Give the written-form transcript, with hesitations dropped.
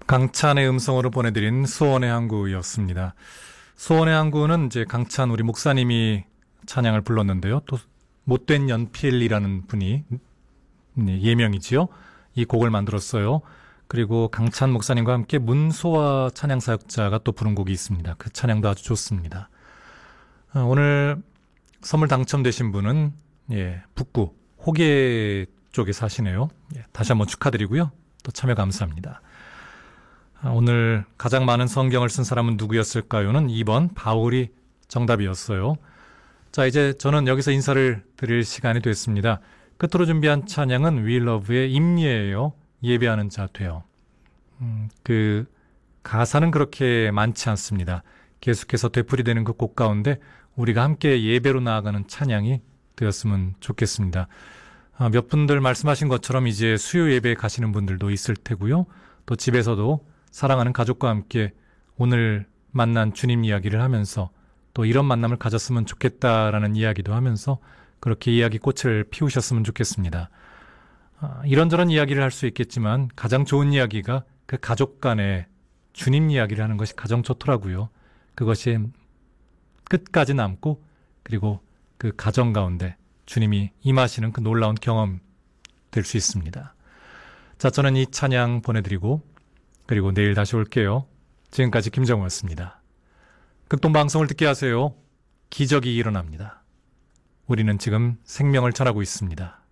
강찬의 음성으로 보내드린 수원의 항구였습니다. 수원의 항구는 이제 강찬 우리 목사님이 찬양을 불렀는데요. 또 못된 연필이라는 분이 예명이지요. 이 곡을 만들었어요. 그리고 강찬 목사님과 함께 문소아 찬양 사역자가 또 부른 곡이 있습니다. 그 찬양도 아주 좋습니다. 오늘 선물 당첨되신 분은 북구 호계 쪽에 사시네요. 다시 한번 축하드리고요. 또 참여 감사합니다. 오늘 가장 많은 성경을 쓴 사람은 누구였을까요?는 2번 바울이 정답이었어요. 자, 이제 저는 여기서 인사를 드릴 시간이 됐습니다. 끝으로 준비한 찬양은 위러브의 임예예요. 예배하는 자 되어. 그 가사는 그렇게 많지 않습니다. 계속해서 되풀이되는 그 곡 가운데 우리가 함께 예배로 나아가는 찬양이 되었으면 좋겠습니다. 몇 분들 말씀하신 것처럼 이제 수요 예배에 가시는 분들도 있을 테고요. 또 집에서도 사랑하는 가족과 함께 오늘 만난 주님 이야기를 하면서 또 이런 만남을 가졌으면 좋겠다라는 이야기도 하면서 그렇게 이야기 꽃을 피우셨으면 좋겠습니다. 이런저런 이야기를 할 수 있겠지만 가장 좋은 이야기가 그 가족 간의 주님 이야기를 하는 것이 가장 좋더라고요. 그것이 끝까지 남고 그리고 그 가정 가운데 주님이 임하시는 그 놀라운 경험 될 수 있습니다. 자, 저는 이 찬양 보내드리고 그리고 내일 다시 올게요. 지금까지 김정우였습니다. 극동방송을 듣게 하세요. 기적이 일어납니다. 우리는 지금 생명을 전하고 있습니다.